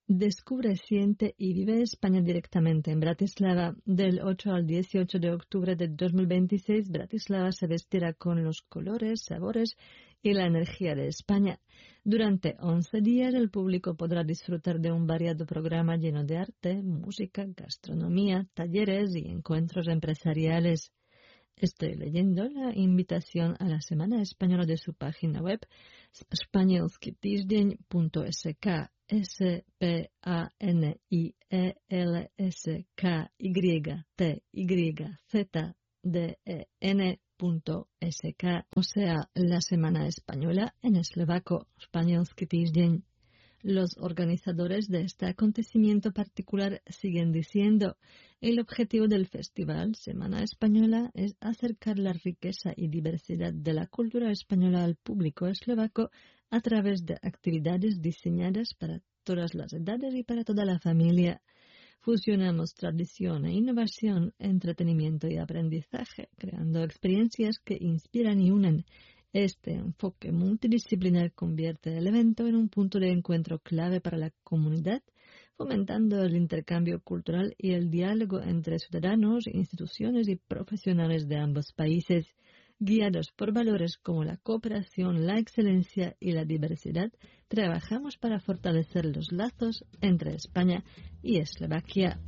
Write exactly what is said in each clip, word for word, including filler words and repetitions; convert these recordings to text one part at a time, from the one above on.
Descubre, siente y vive España directamente en Bratislava. Del ocho al dieciocho de octubre de dos mil veintiséis, Bratislava se vestirá con los colores, sabores y la energía de España. Durante once días, el público podrá disfrutar de un variado programa lleno de arte, música, gastronomía, talleres y encuentros empresariales. Estoy leyendo la invitación a la Semana Española de su página web španjolski týždeň punto es ka. S P A N I E L S K Y T Y Z D E N punto es ka, o sea, la Semana Española en eslovaco, Španjolski týždeň. Los organizadores de este acontecimiento particular siguen diciendo: el objetivo del festival Semana Española es acercar la riqueza y diversidad de la cultura española al público eslovaco a través de actividades diseñadas para todas las edades y para toda la familia. Fusionamos tradición e innovación, entretenimiento y aprendizaje, creando experiencias que inspiran y unen. Este enfoque multidisciplinar convierte el evento en un punto de encuentro clave para la comunidad, fomentando el intercambio cultural y el diálogo entre ciudadanos, instituciones y profesionales de ambos países. Guiados por valores como la cooperación, la excelencia y la diversidad, trabajamos para fortalecer los lazos entre España y Eslovaquia.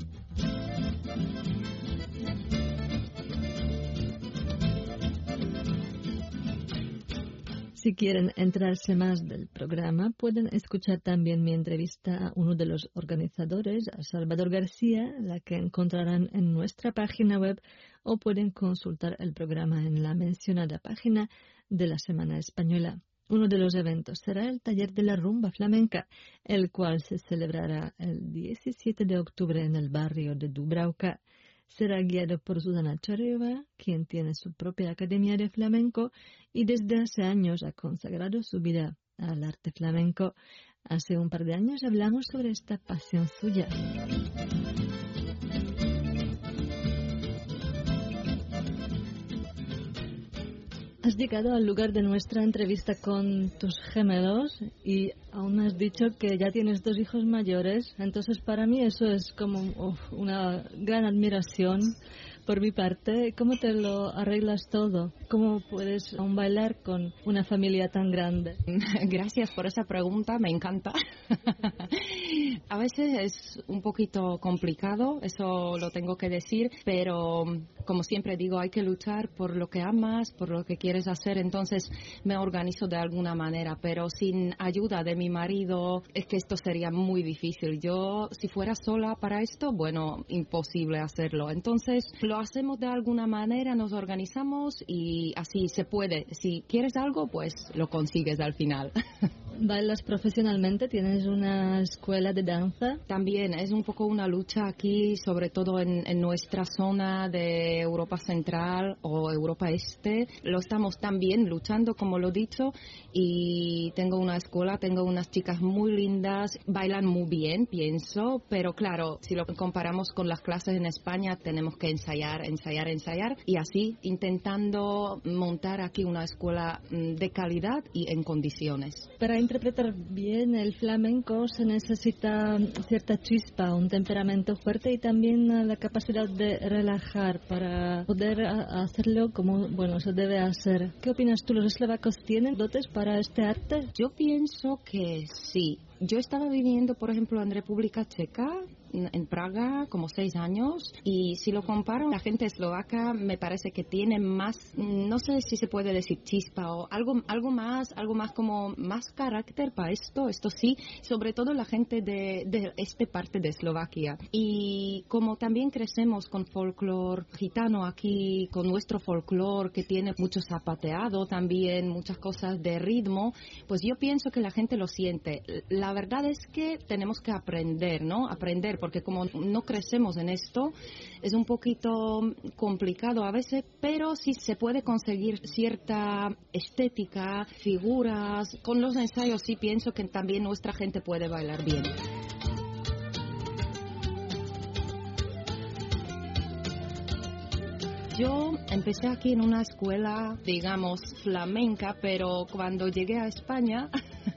Si quieren enterarse más del programa, pueden escuchar también mi entrevista a uno de los organizadores, a Salvador García, la que encontrarán en nuestra página web, o pueden consultar el programa en la mencionada página de la Semana Española. Uno de los eventos será el taller de la rumba flamenca, el cual se celebrará el diecisiete de octubre en el barrio de Dubravka. Será guiado por Zuzana Čarejová, quien tiene su propia academia de flamenco y desde hace años ha consagrado su vida al arte flamenco. Hace un par de años hablamos sobre esta pasión suya. Has llegado al lugar de nuestra entrevista con tus gemelos y aún me has dicho que ya tienes dos hijos mayores, entonces para mí eso es como uf, una gran admiración por mi parte. ¿Cómo te lo arreglas todo? ¿Cómo puedes aún bailar con una familia tan grande? Gracias por esa pregunta, me encanta. A veces es un poquito complicado, eso lo tengo que decir, pero como siempre digo, hay que luchar por lo que amas, por lo que quieres hacer, entonces me organizo de alguna manera, pero sin ayuda de mi marido es que esto sería muy difícil. Yo, si fuera sola para esto, bueno, imposible hacerlo. Entonces lo hacemos de alguna manera, nos organizamos y así se puede. Si quieres algo, pues lo consigues al final. ¿Bailas profesionalmente? ¿Tienes una escuela de danza? También es un poco una lucha aquí, sobre todo en, en nuestra zona de Europa Central o Europa Este. Lo estamos también luchando, como lo he dicho, y tengo una escuela, tengo unas chicas muy lindas, bailan muy bien, pienso, pero claro, si lo comparamos con las clases en España, tenemos que ensayar, ensayar, ensayar, y así intentando montar aquí una escuela de calidad y en condiciones. Para interpretar bien el flamenco se necesita cierta chispa, un temperamento fuerte y también la capacidad de relajar para poder hacerlo como, bueno, se debe hacer. ¿Qué opinas tú? ¿Los eslovacos tienen dotes para este arte? Yo pienso que sí. Yo estaba viviendo, por ejemplo, en República Checa, en Praga, como seis años, y si lo comparo, la gente eslovaca me parece que tiene más, no sé si se puede decir chispa o algo, algo más, algo más como más carácter para esto, esto sí, sobre todo la gente de, de esta parte de Eslovaquia. Y como también crecemos con folclore gitano aquí, con nuestro folclore que tiene mucho zapateado también, muchas cosas de ritmo, pues yo pienso que la gente lo siente. La verdad es que tenemos que aprender, ¿no? Aprender, porque como no crecemos en esto, es un poquito complicado a veces, pero sí se puede conseguir cierta estética, figuras. Con los ensayos sí pienso que también nuestra gente puede bailar bien. Yo empecé aquí en una escuela, digamos, flamenca, pero cuando llegué a España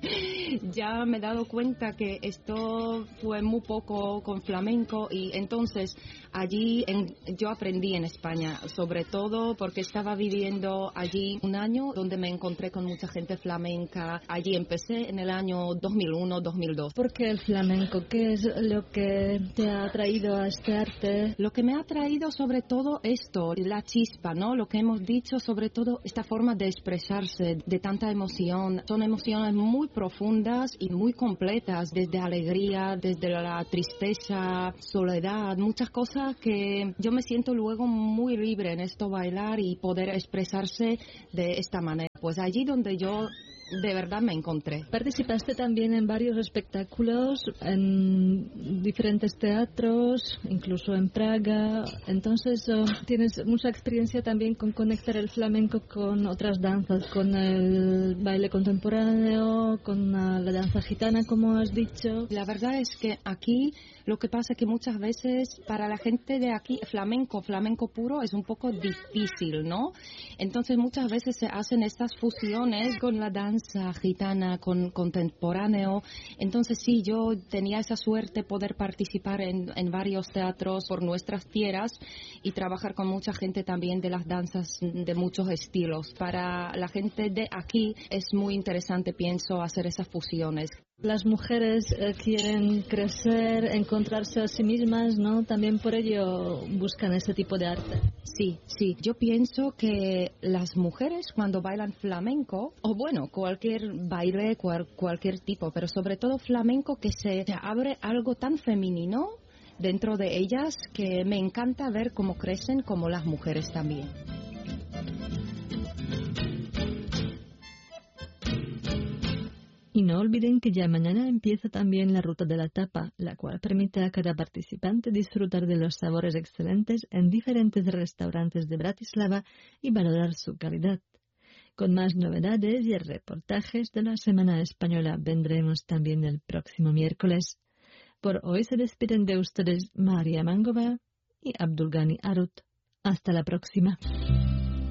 ya me he dado cuenta que esto fue muy poco con flamenco y entonces allí en, yo aprendí en España, sobre todo porque estaba viviendo allí un año donde me encontré con mucha gente flamenca. Allí empecé en el año dos mil uno dos mil dos. ¿Por qué el flamenco? ¿Qué es lo que te ha atraído a este arte? Lo que me ha atraído sobre todo esto, la chispa, ¿no? Lo que hemos dicho, sobre todo esta forma de expresarse, de tanta emoción. Son emociones muy profundas y muy completas, desde alegría, desde la tristeza, soledad, muchas cosas que yo me siento luego muy libre en esto bailar y poder expresarse de esta manera. Pues allí donde yo de verdad me encontré. Participaste también en varios espectáculos, en diferentes teatros, incluso en Praga. Entonces oh, tienes mucha experiencia también con conectar el flamenco con otras danzas, con el baile contemporáneo, con uh, la danza gitana, como has dicho. La verdad es que aquí lo que pasa es que muchas veces para la gente de aquí flamenco, flamenco puro es un poco difícil, ¿no? Entonces muchas veces se hacen estas fusiones con la danza gitana, con contemporáneo. Entonces sí, yo tenía esa suerte poder participar en, en varios teatros por nuestras tierras y trabajar con mucha gente también de las danzas de muchos estilos. Para la gente de aquí es muy interesante, pienso, hacer esas fusiones. Las mujeres eh, quieren crecer, encontrarse a sí mismas, ¿no? También por ello buscan ese tipo de arte. Sí, sí. Yo pienso que las mujeres cuando bailan flamenco, o bueno, cualquier baile, cual, cualquier tipo, pero sobre todo flamenco, que se, se abre algo tan femenino dentro de ellas que me encanta ver cómo crecen como las mujeres también. Y no olviden que ya mañana empieza también la Ruta de la Tapa, la cual permite a cada participante disfrutar de los sabores excelentes en diferentes restaurantes de Bratislava y valorar su calidad. Con más novedades y reportajes de la Semana Española vendremos también el próximo miércoles. Por hoy se despiden de ustedes María Mangova y Abdulgani Arut. Hasta la próxima.